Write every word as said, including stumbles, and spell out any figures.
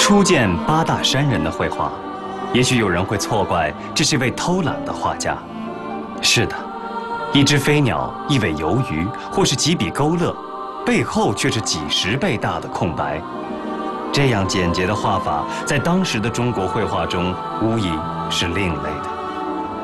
初见八大山人的绘画，也许有人会错怪这是一位偷懒的画家。是的，一只飞鸟、一尾游鱼，或是几笔勾勒，背后却是几十倍大的空白。这样简洁的画法，在当时的中国绘画中，无疑是另类的。